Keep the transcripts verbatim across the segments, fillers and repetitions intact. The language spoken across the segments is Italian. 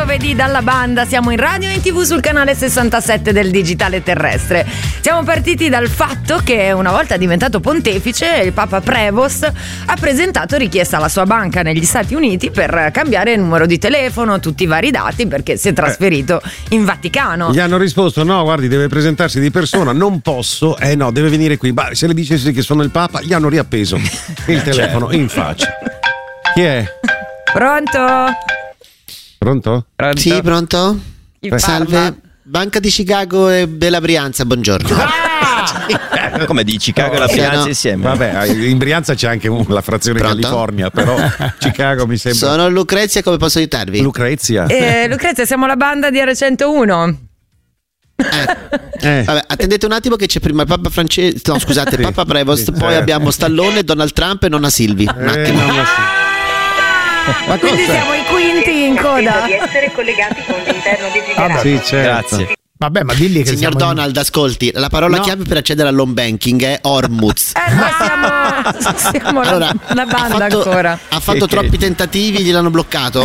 giovedì dalla banda, siamo in radio e in tv sul canale sessantasette del digitale terrestre. Siamo partiti dal fatto che una volta diventato pontefice il Papa Prevost ha presentato richiesta alla sua banca negli Stati Uniti per cambiare il numero di telefono, tutti i vari dati, perché si è trasferito eh. in Vaticano. Gli hanno risposto: no, guardi, deve presentarsi di persona, non posso, eh no, deve venire qui. Bah, se le dicessi che sono il Papa, gli hanno riappeso il telefono in faccia. Chi è? Pronto? Pronto? Pronto? Sì, pronto? Chi Salve, parla? Banca di Chicago e della Brianza, buongiorno. Ah! Come di Chicago e la Brianza no. insieme? Vabbè, in Brianza c'è anche la frazione Pronto? California, però Chicago mi sembra. Sono Lucrezia, come posso aiutarvi? Lucrezia. Eh, Lucrezia, siamo la banda di R centouno. Eh. Eh. Vabbè, attendete un attimo che c'è prima il Papa Francesco, no scusate, Sì, Papa Prevost, sì, poi eh. abbiamo Stallone, Donald Trump e nonna Silvi. Un Eh, attimo. non lo so. Ma Quindi cosa? siamo i quinti in coda. di essere collegati con l'interno desiderato. Sì, certo. Grazie. Vabbè, ma digli che Signor siamo in- Donald, ascolti, la parola No. chiave per accedere all'home banking è Ormuz. Eh, noi siamo, siamo la- Allora, la, banda ha fatto, ancora. ha fatto Sì. troppi tentativi, gliel'hanno bloccato?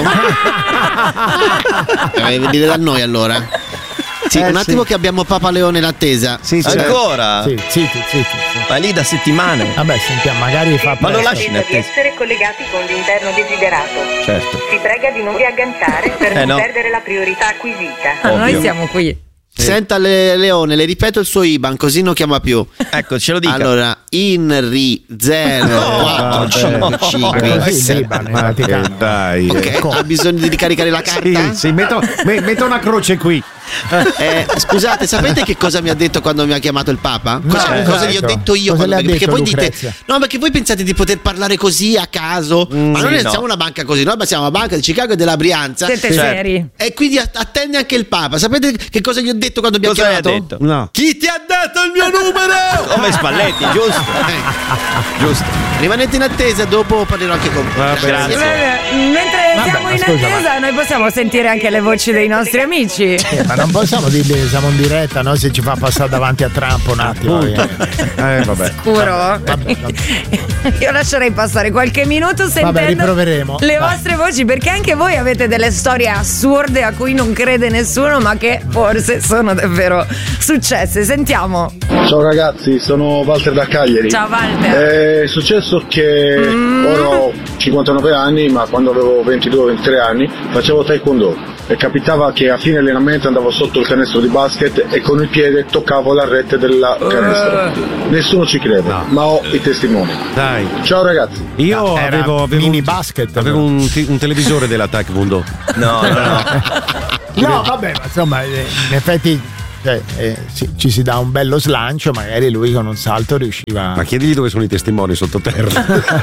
eh, venire da noi allora. Sì, Eh, un attimo sì. che abbiamo Papa Leone in attesa. Sì, certo. Ancora? Sì, zitti, zitti, sì. Ma lì da settimane. Vabbè, sentiamo, magari fa Ma lo presto. lasci in di attesa. essere collegati con l'interno desiderato. Certo. Si prega di non riagganciare per Eh, non no. perdere la priorità acquisita. Ah, noi ovvio. siamo qui. Senta Le- Leone, le ripeto il suo I B A N così non chiama più. Ecco, ce lo dica. Allora, INRI zero quattro cinque Ma cinque così sei. il Libano, in Ma Vaticano. che dai. Ok, ha bisogno di ricaricare la carta? Sì, sì, metto, me- metto una croce qui. Eh, scusate, sapete che cosa mi ha detto quando mi ha chiamato il Papa? Cosa, No, cosa gli ho ecco. detto io? Cosa quando le ha mi- perché detto voi dite, Lucrezia? no, perché voi pensate di poter parlare così a caso, ma noi sì, non no. siamo una banca così, noi siamo una banca di Chicago e della Brianza. Siete seri? E quindi att- attende anche il Papa. Sapete che cosa gli ho detto quando mi ha Cosa hai chiamato? detto? No. Chi ti ha dato il mio numero? Come Spalletti, giusto? Eh, Giusto. rimanete in attesa, dopo parlerò anche con voi. Va bene. Grazie. Beh, Mentre Vabbè, siamo ma in scusa, attesa, noi possiamo sentire anche le voci dei nostri amici. Eh, ma non possiamo dirgli che siamo in diretta, no? Se ci fa passare davanti a Trump un attimo. Appunto. eh. Eh, vabbè. Sicuro? Vabbè, vabbè. Io lascerei passare qualche minuto sentendo Vabbè, riproveremo. le Vai. vostre voci, perché anche voi avete delle storie assurde a cui non crede nessuno, ma che forse sono davvero successe. Sentiamo. Ciao ragazzi, sono Walter da Cagliari. Ciao Walter. È successo che ora ho cinquantanove anni, ma quando avevo ventidue ventitré anni facevo taekwondo e capitava che a fine allenamento andavo sotto il canestro di basket e con il piede toccavo la rete del canestro. Nessuno ci crede, ma ho i testimoni. Dai. Ciao ragazzi. Io Era avevo, avevo mini un, basket. avevo un, ti- un televisore della Taekwondo. No, no, no. No, vabbè, ma insomma, eh, in effetti cioè, eh, ci, ci si dà un bello slancio, magari lui con un salto riusciva. Ma chiedigli dove sono i testimoni sottoterra.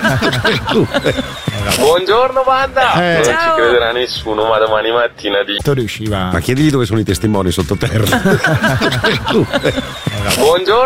Buongiorno banda! Eh. Non Ciao. ci crederà nessuno, ma domani mattina di... riusciva. Ma chiedigli dove sono i testimoni sottoterra. Buongiorno!